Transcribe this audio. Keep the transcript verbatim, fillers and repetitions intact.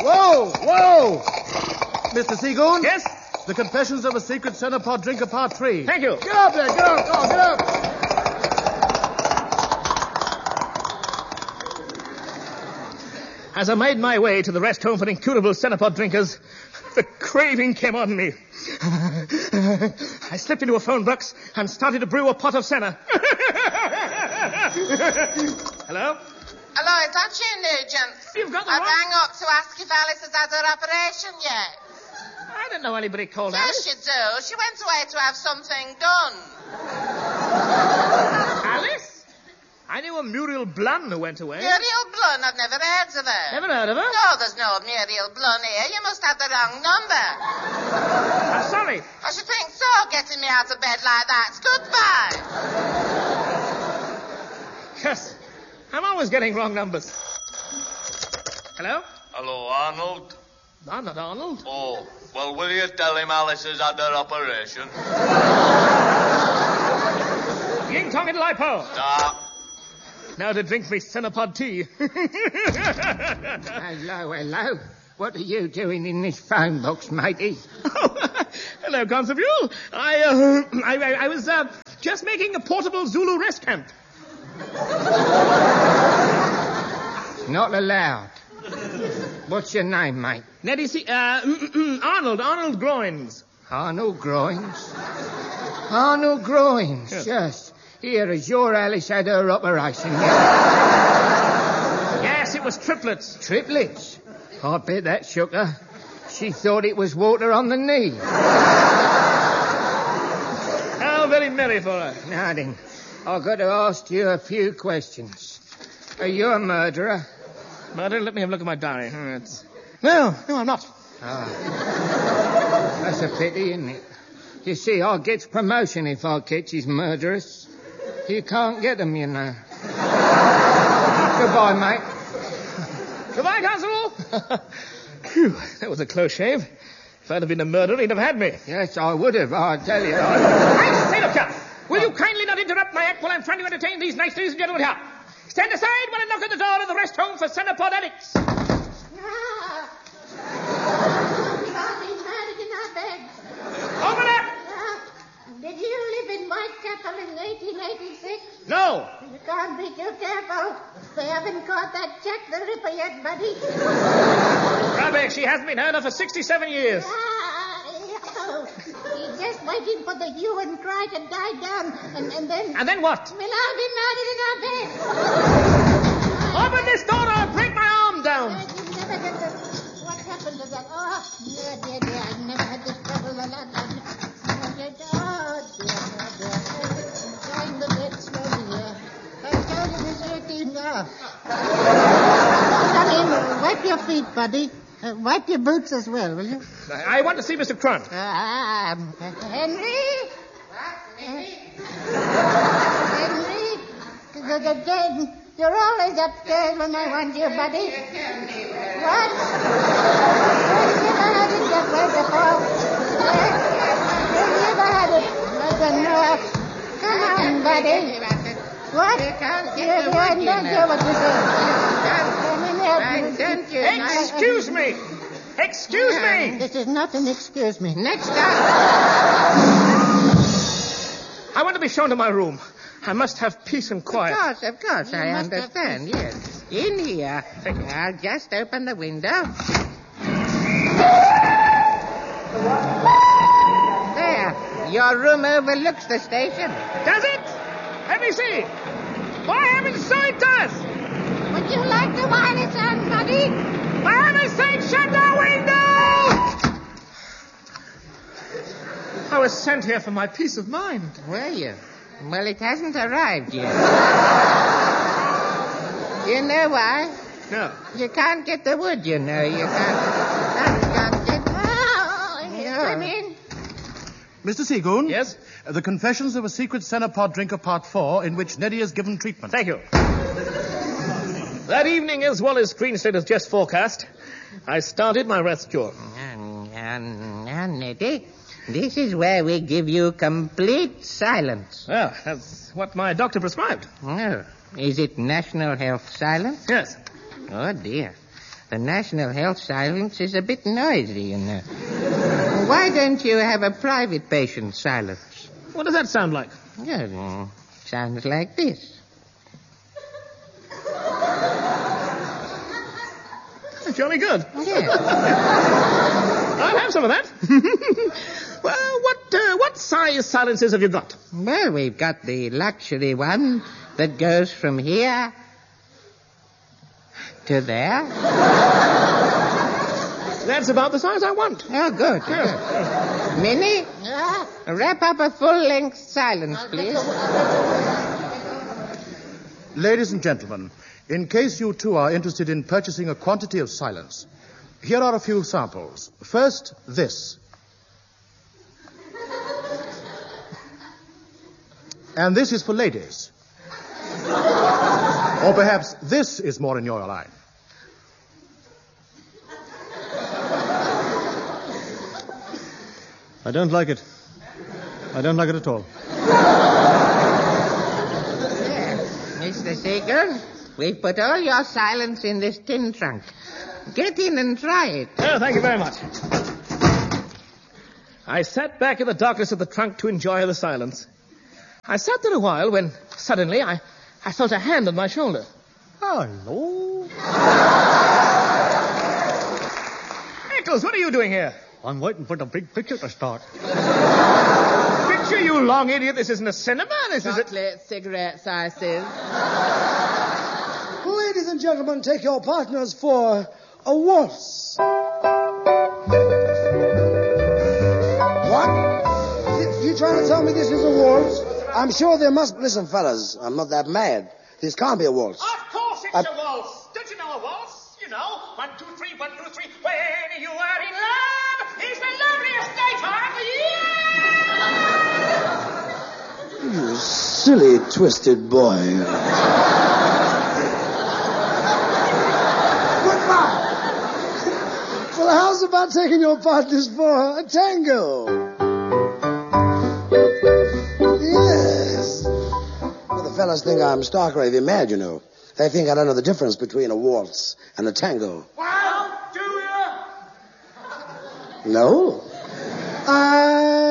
Whoa, whoa! Mister Seagoon? Yes? The Confessions of a Secret Cenopod Drinker, Part three. Thank you. Get up there, get up, oh, get up! As I made my way to the rest home for incurable Cenopod drinkers, the craving came on me. I slipped into a phone box and started to brew a pot of senna. Hello? Hello, is that you, Nugent? You've got the I wrong... rang up to ask if Alice has had her operation yet. I don't know anybody called Yes, Alice. you do. She went away to have something done. Alice? I knew a Muriel Blunn who went away. Muriel Blunn? I've never heard of her. Never heard of her? No, there's no Muriel Blunn here. You must have the wrong number. I'm sorry. I should think so, getting me out of bed like that. Goodbye. Yes. I'm always getting wrong numbers. Hello? Hello, Arnold. I'm not Arnold. Oh, well, will you tell him Alice has had her operation? You ain't talking to Lipo. Nah. Now to drink me Cenopod tea. Hello, hello. What are you doing in this phone box, matey? Oh, hello, Constable. I, uh, I, I, I was, uh, just making a portable Zulu rest camp. Not allowed. What's your name, mate? Neddy C... Uh, Arnold, Arnold Groins. Arnold Groins? Arnold Groins, yes. yes. Here, has your Alice had her operation yet? Yes, it was triplets. Triplets? I bet that shook her. She thought it was water on the knee. How very merry for her. Now then, I've got to ask you a few questions. Are you a murderer? Murder? Let me have a look at my diary. Hmm, it's... No, no, I'm not. Ah. That's a pity, isn't it? You see, I gets promotion if I catches murderers. You can't get them, you know. Goodbye, mate. Goodbye, Constable. Phew, that was a close shave. If I'd have been a murderer, he'd have had me. Yes, I would have, I tell you. I, I say, look here. Will you kindly not interrupt my act while I'm trying to entertain these nice ladies and gentlemen here? Stand aside while I knock at the door of the rest home for Cenopod addicts. Ah. Charlie married in our bed. Open up! Ah. Did you live in Whitechapel in eighteen eighty-six? No. You can't be too careful. They haven't caught that Jack the Ripper yet, buddy. Rubbish, she hasn't been heard of for sixty-seven years. Ah, oh. He's just waiting for the hue and cry to die down, and, and then... And then what? We'll all be married in our bed. Open this door or I'll break my arm down. Uh, you never get the... What happened to that? Oh, dear, dear, dear. I've never had this trouble a lot. Oh, dear, dear, dear. I'm trying to get slowly here. I told you this routine now. Come in, wipe your feet, buddy. Uh, wipe your boots as well, will you? I, I want to see Mister Crunch. Ah, um, Henry? What, Henry? Henry? Henry? You're always upstairs when I want you, buddy. What? You've never had it that way before. You've never had it like a nerve. Come on, buddy. What? You can't get the wood, you know. What you say. don't you? Excuse me. Excuse me. This is not an excuse me. Next time. I want to be shown to my room. I must have peace and quiet. Of course, of course, you I understand, yes. In here. Thank you. I'll just open the window. There. Your room overlooks the station. Does it? Let me see. For heaven's sake, it does. Would you like to while it's on, buddy? For heaven's sake, shut the window! I was sent here for my peace of mind. Were you? Well, it hasn't arrived yet. You know why? No. You can't get the wood, you know. You can't, can't, can't get... Oh, come in. Mister Seagoon? Yes? Uh, the Confessions of a Secret Cenopod Drinker, Part four, in which Neddy is given treatment. Thank you. That evening, as well as Greenstead has just forecast, I started my rest cure. Now, now, Neddy, this is where we give you complete silence. Well, that's what my doctor prescribed. Oh, is it national health silence? Yes. Oh, dear. The National Health silence is a bit noisy, you know. Why don't you have a private patient silence? What does that sound like? Yeah, mm, sounds like this. Jolly good. Yeah. I'll have some of that. Well, what uh, what size silences have you got? Well, we've got the luxury one that goes from here to there. That's about the size I want. Oh, good. good. Minnie, Yeah? wrap up a full-length silence, please. Ladies and gentlemen, in case you too are interested in purchasing a quantity of silence, here are a few samples. First, this. And this is for ladies. Or perhaps this is more in your line. I don't like it. I don't like it at all. There, Mister Seeger, we've put all your silence in this tin trunk. Get in and try it. Oh, thank you very much. I sat back in the darkness of the trunk to enjoy the silence. I sat there a while when suddenly I, I felt a hand on my shoulder. Hello. Eccles, what are you doing here? I'm waiting for the big picture to start. Picture, you long idiot. This isn't a cinema. This is a... Chocolate cigarettes, I says. Ladies and gentlemen, take your partners for a waltz. What? You, you trying to tell me this is a waltz? I'm sure there must... Listen, fellas, I'm not that mad. This can't be a waltz. Of course it's I... a waltz. Don't you know a waltz? You know, one, two, three, one, two, three. When you are in love, it's the loveliest daytime of the year. You silly, twisted boy. Goodbye. Well, how's about taking your partners for a tango? Yes. Well, the fellas think I'm stark raving mad, you know. They think I don't know the difference between a waltz and a tango. Well, do you? No. I